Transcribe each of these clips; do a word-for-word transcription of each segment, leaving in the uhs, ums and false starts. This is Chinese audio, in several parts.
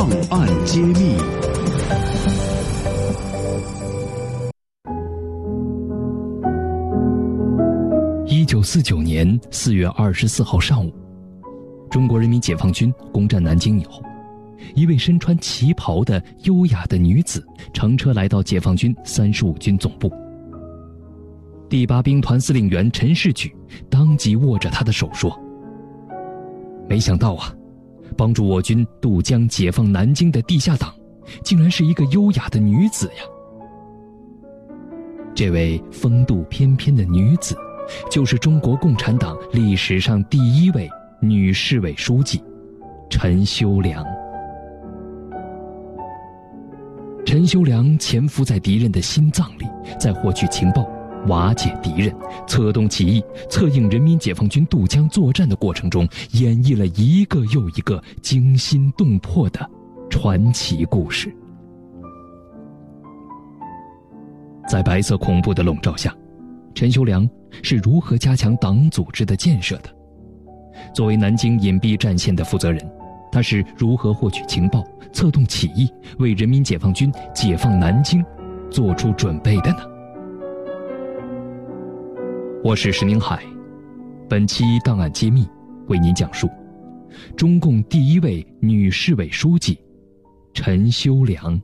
档案揭秘。 一九四九年四月二十四号上午，中国人民解放军攻占南京以后，一位身穿旗袍的优雅的女子乘车来到解放军三十五军总部。第八兵团司令员陈士举当即握着她的手说：“没想到啊，帮助我军渡江解放南京的地下党，竟然是一个优雅的女子呀！”这位风度翩翩的女子，就是中国共产党历史上第一位女市委书记陈修良。陈修良潜伏在敌人的心脏里，在获取情报、瓦解敌人、策动起义、策应人民解放军渡江作战的过程中，演绎了一个又一个惊心动魄的传奇故事。在白色恐怖的笼罩下，陈修良是如何加强党组织的建设的？作为南京隐蔽战线的负责人，他是如何获取情报、策动起义，为人民解放军解放南京做出准备的呢？我是石宁海，本期档案揭秘为您讲述中共第一位女市委书记陈修良。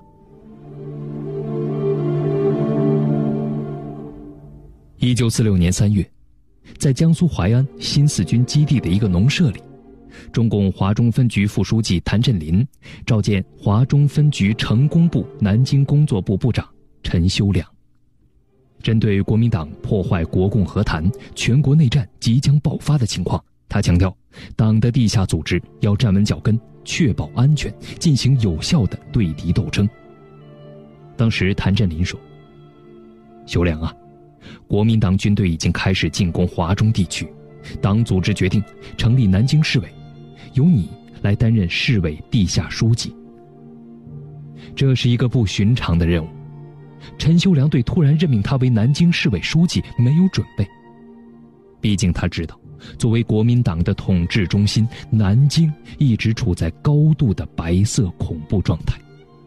一九四六年三月，在江苏淮安新四军基地的一个农舍里，中共华中分局副书记谭震林召见华中分局成工部南京工作部部长陈修良。针对国民党破坏国共和谈、全国内战即将爆发的情况，他强调，党的地下组织要站稳脚跟，确保安全，进行有效的对敌斗争。当时谭震林说：“修良啊，国民党军队已经开始进攻华中地区，党组织决定成立南京市委，由你来担任市委地下书记。”这是一个不寻常的任务。陈修良对突然任命他为南京市委书记没有准备，毕竟他知道，作为国民党的统治中心，南京一直处在高度的白色恐怖状态。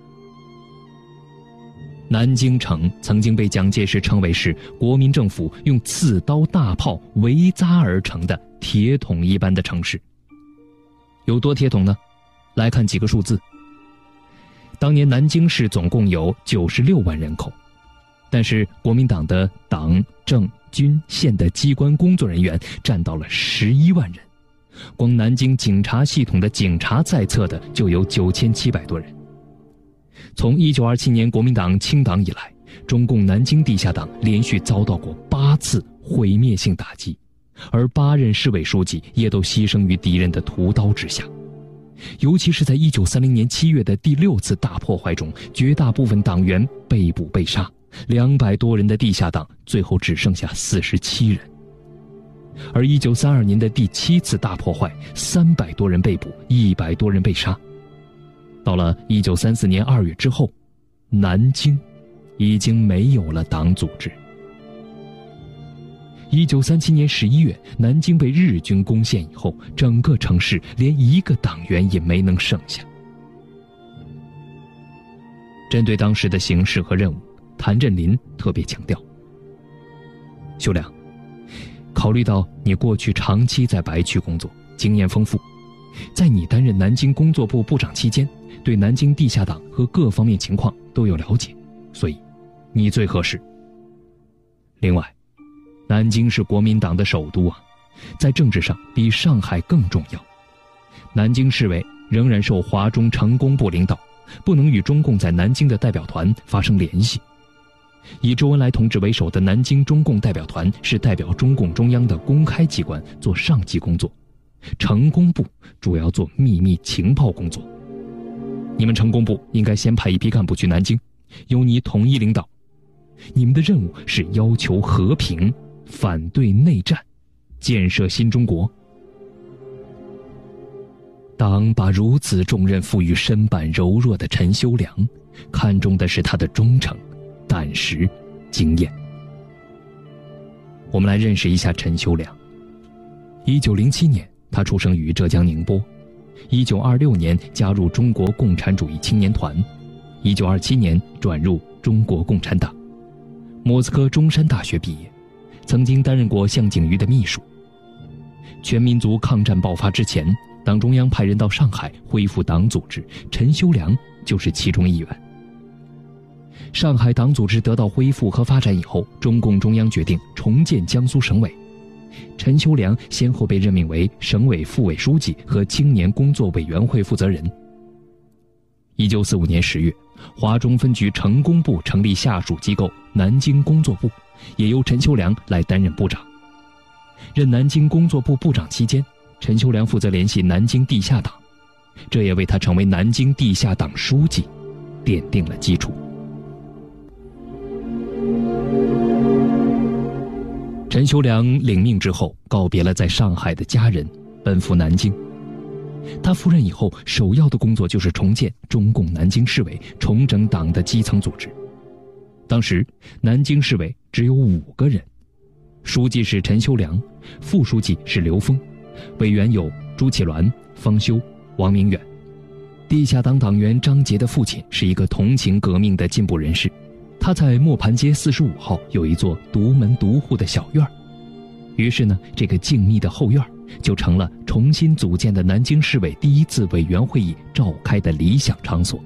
南京城曾经被蒋介石称为是国民政府用刺刀大炮围扎而成的铁桶一般的城市。有多铁桶呢？来看几个数字。当年南京市总共有九十六万人口，但是国民党的党政军县的机关工作人员占到了十一万人，光南京警察系统的警察在册的就有九千七百多人。从一九二七年国民党清党以来，中共南京地下党连续遭到过八次毁灭性打击，而八任市委书记也都牺牲于敌人的屠刀之下。尤其是在一九三零年七月的第六次大破坏中，绝大部分党员被捕被杀，两百多人的地下党最后只剩下四十七人。而一九三二年的第七次大破坏，三百多人被捕，一百多人被杀。到了一九三四年二月之后，南京已经没有了党组织。一九三七年十一月，南京被日军攻陷以后，整个城市连一个党员也没能剩下。针对当时的形势和任务，谭震林特别强调：修良，考虑到你过去长期在白区工作，经验丰富，在你担任南京工作部部长期间，对南京地下党和各方面情况都有了解，所以你最合适。另外，南京是国民党的首都啊，在政治上比上海更重要。南京市委仍然受华中成工部领导，不能与中共在南京的代表团发生联系。以周恩来同志为首的南京中共代表团是代表中共中央的公开机关做上级工作，成工部主要做秘密情报工作。你们成工部应该先派一批干部去南京，由你统一领导。你们的任务是要求和平，反对内战，建设新中国。党把如此重任赋予身板柔弱的陈修良，看重的是他的忠诚、胆识、经验。我们来认识一下陈修良。一九零七年，他出生于浙江宁波。 一九二六年加入中国共产主义青年团，一九二七年转入中国共产党。莫斯科中山大学毕业，曾经担任过项景瑜的秘书。全民族抗战爆发之前，党中央派人到上海恢复党组织，陈修良就是其中一员。上海党组织得到恢复和发展以后，中共中央决定重建江苏省委。陈修良先后被任命为省委副委书记和青年工作委员会负责人。一九四五年十月，华中分局成工部成立下属机构南京工作部，也由陈修良来担任部长。任南京工作部部长期间，陈修良负责联系南京地下党，这也为他成为南京地下党书记奠定了基础。陈修良领命之后，告别了在上海的家人，奔赴南京。他赴任以后，首要的工作就是重建中共南京市委，重整党的基层组织。当时南京市委只有五个人，书记是陈修良，副书记是刘峰，委员有朱启銮、方修、王明远。地下党党员张杰的父亲是一个同情革命的进步人士，他在磨盘街四十五号有一座独门独户的小院儿，于是呢，这个静谧的后院就成了重新组建的南京市委第一次委员会议召开的理想场所。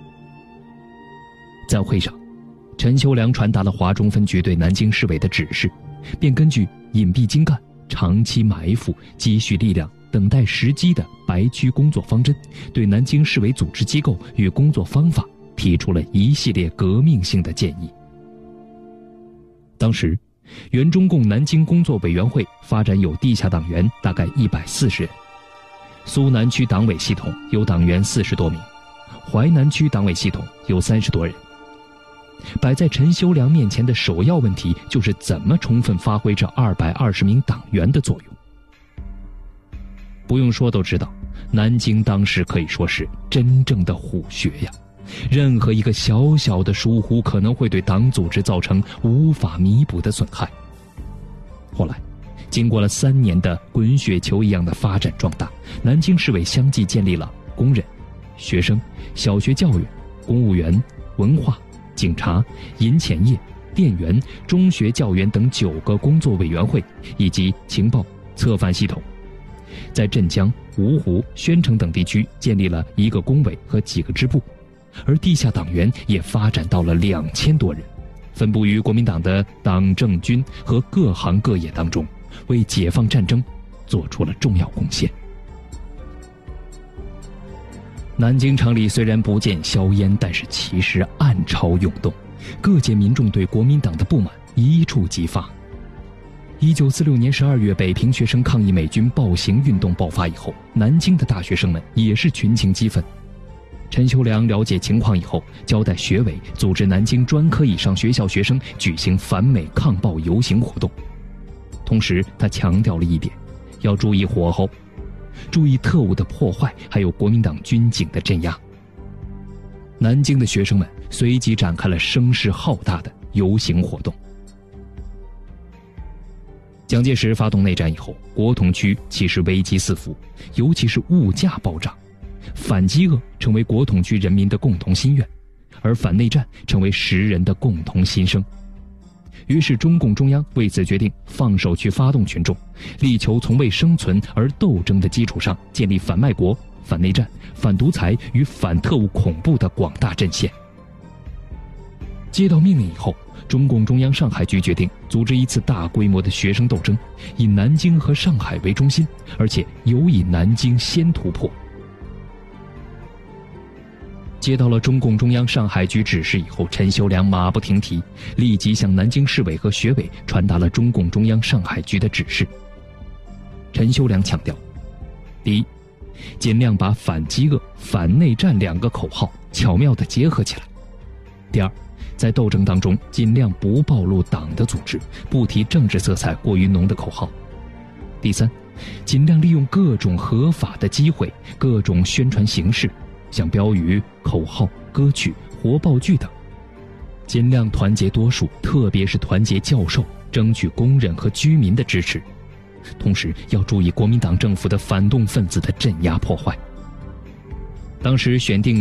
在会上，陈修良传达了华中分局对南京市委的指示，便根据隐蔽精干、长期埋伏、积蓄力量、等待时机的白区工作方针，对南京市委组织机构与工作方法提出了一系列革命性的建议。当时原中共南京工作委员会发展有地下党员大概一百四十人，苏南区党委系统有党员四十多名，淮南区党委系统有三十多人。摆在陈修良面前的首要问题就是怎么充分发挥这二百二十名党员的作用。不用说都知道，南京当时可以说是真正的虎穴呀，任何一个小小的疏忽可能会对党组织造成无法弥补的损害。后来经过了三年的滚雪球一样的发展壮大，南京市委相继建立了工人、学生、小学教员、公务员、文化、警察、银钱业、电源、中学教员等九个工作委员会，以及情报、策反系统。在镇江、芜湖、宣城等地区建立了一个工委和几个支部，而地下党员也发展到了两千多人，分布于国民党的党政军和各行各业当中，为解放战争做出了重要贡献。南京城里虽然不见硝烟，但是其实暗潮涌动，各界民众对国民党的不满一触即发。一九四六年十二月，北平学生抗议美军暴行运动爆发以后，南京的大学生们也是群情激愤。陈修良了解情况以后，交代学委组织南京专科以上学校学生举行反美抗暴游行活动。同时他强调了一点，要注意火候，注意特务的破坏，还有国民党军警的镇压。南京的学生们随即展开了声势浩大的游行活动。蒋介石发动内战以后，国统区其实危机四伏，尤其是物价暴涨，反饥饿成为国统区人民的共同心愿，而反内战成为时人的共同心声。于是中共中央为此决定放手去发动群众，力求从为生存而斗争的基础上，建立反卖国、反内战、反独裁与反特务恐怖的广大阵线。接到命令以后，中共中央上海局决定组织一次大规模的学生斗争，以南京和上海为中心，而且尤以南京先突破。接到了中共中央上海局指示以后，陈修良马不停蹄，立即向南京市委和学委传达了中共中央上海局的指示。陈修良强调，第一，尽量把反饥饿、反内战两个口号巧妙地结合起来；第二，在斗争当中尽量不暴露党的组织，不提政治色彩过于浓的口号；第三，尽量利用各种合法的机会、各种宣传形式，像标语、口号、歌曲、活报剧等，尽量团结多数，特别是团结教授，争取工人和居民的支持。同时要注意国民党政府的反动分子的镇压破坏， 当时选定